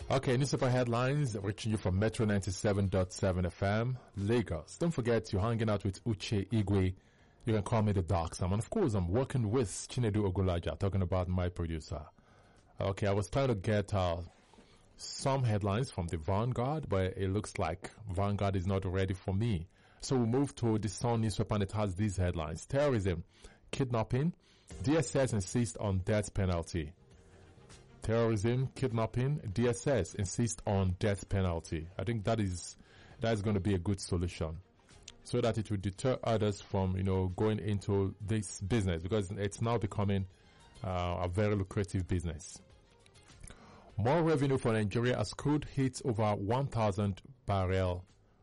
Okay, newspaper headlines reaching you from Metro 97.7 FM, Lagos. Don't forget you're hanging out with Uche Igwe. You can call me the Dark Sam. And of course, I'm working with Chinedu Ogulaja, talking about my producer. Okay, I was trying to get some headlines from the Vanguard, but it looks like Vanguard is not ready for me. So we'll move to the Sun newspaper, and it has these headlines. Terrorism, kidnapping, DSS insists on death penalty. Terrorism, kidnapping, DSS insists on death penalty. I think that is going to be a good solution, so that it will deter others from, going into this business, because it's now becoming a very lucrative business. More revenue for Nigeria as crude hits over 1,000 barrel,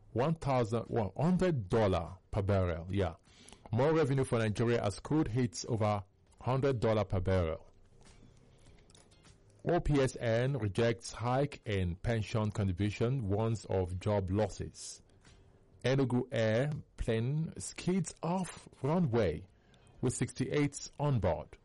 $100 per barrel. Yeah. More revenue for Nigeria as crude hits over $100 per barrel. OPSN rejects hike in pension contribution, warns of job losses. Enugu Air plane skids off runway with 68s on board.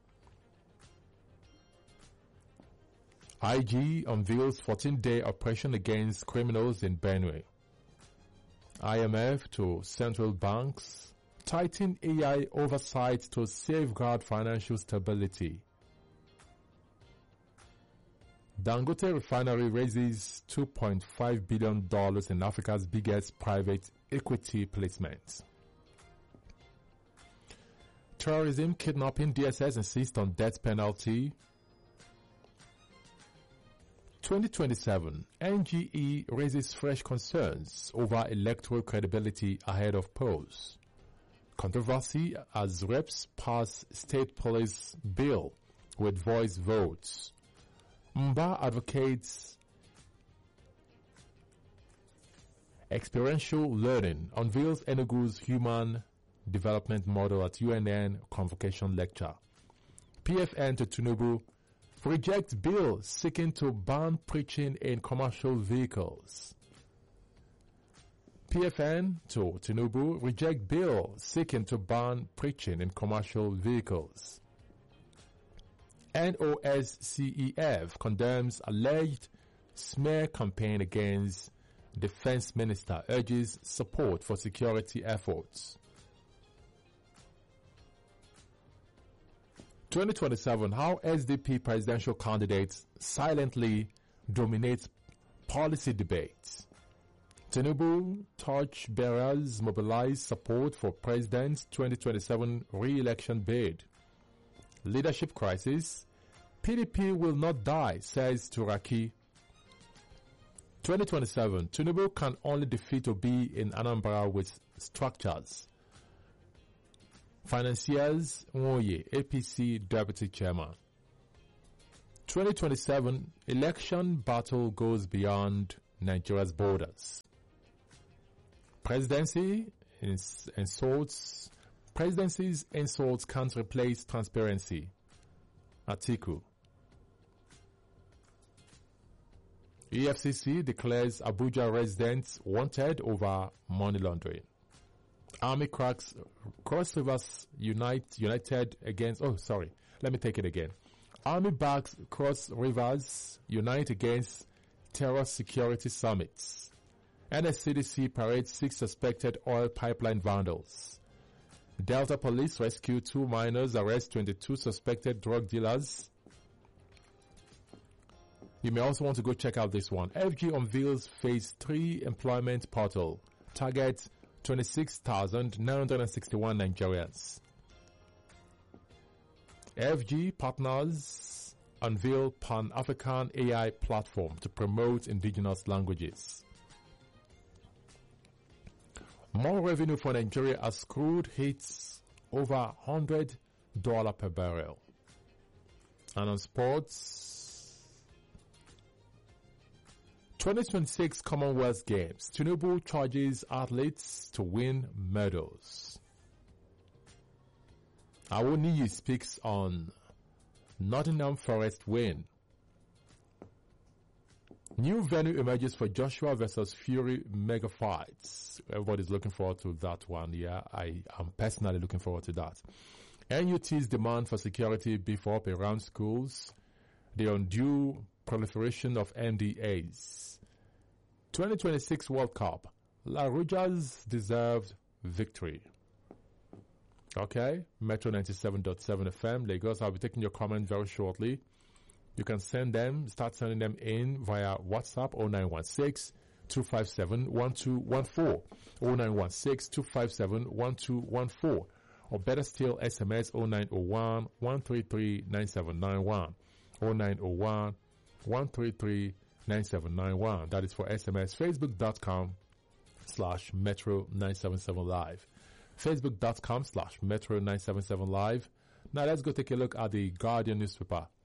IG unveils 14-day operation against criminals in Benue. IMF to central banks tighten AI oversight to safeguard financial stability. Dangote Refinery raises $2.5 billion in Africa's biggest private equity placement. Terrorism, kidnapping, DSS insist on death penalty. 2027, NGE raises fresh concerns over electoral credibility ahead of polls. Controversy as reps pass state police bill with voice votes. Mba advocates experiential learning, unveils Enugu's human development model at UNN convocation lecture. PFN to Tinubu rejects bill seeking to ban preaching in commercial vehicles. PFN to Tinubu reject bill seeking to ban preaching in commercial vehicles. NOSCEF condemns alleged smear campaign against Defense Minister, urges support for security efforts. 2027, how SDP presidential candidates silently dominate policy debates. Tinubu torchbearers mobilize support for president's 2027 re-election bid. Leadership crisis. PDP will not die, says Turaki. 2027, Tinubu can only defeat Obi in Anambra with structures. Financiers Nwoye, APC Deputy Chairman. 2027, election battle goes beyond Nigeria's borders. Presidency's insults can't replace transparency. Atiku. EFCC declares Abuja residents wanted over money laundering. Army cracks Cross Rivers united against... let me take it again. Army backs Cross Rivers unite against terror security summits. NSCDC parades 6 suspected oil pipeline vandals. Delta police rescue 2 minors, arrest 22 suspected drug dealers. You may also want to go check out this one. FG unveils phase 3 employment portal. Target 26,961 Nigerians. FG partners unveil Pan-African AI platform to promote indigenous languages. More revenue for Nigeria as crude hits over $100 per barrel. And on sports, 2026 Commonwealth Games. Tinubu charges athletes to win medals. Awoniyi speaks on Nottingham Forest win. New venue emerges for Joshua versus Fury mega fights. Everybody's looking forward to that one. Yeah, I am personally looking forward to that. NUT's demand for security beef up around schools. The undue proliferation of NDAs. 2026 World Cup. La Ruja's deserved victory. Okay, Metro 97.7 FM, Lagos. I'll be taking your comments very shortly. You can start sending them in via WhatsApp 0916 257 1214, 0916 257 1214, or better still, SMS 0901 133 9791, 0901 133 9791. That is for SMS. Facebook.com/Metro977Live. Facebook.com/Metro977Live. Now let's go take a look at the Guardian newspaper.